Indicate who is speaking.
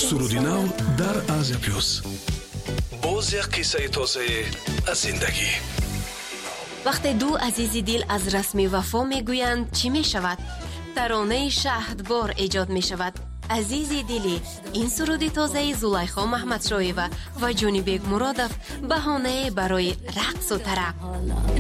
Speaker 1: суруди нав дар Азия плюс. боз як қиссаи тозаи аз зиндагӣ.
Speaker 2: вақте ду азизи дил аз расми вафо мегӯянд чӣ мешавад? таронаи шаҳдбор эҷод мешавад. азизи дилӣ, ин суруди тозаи Зулайхо Маҳмадшоева ва Ҷонибек Муродов баҳонае барои рақсу тараб.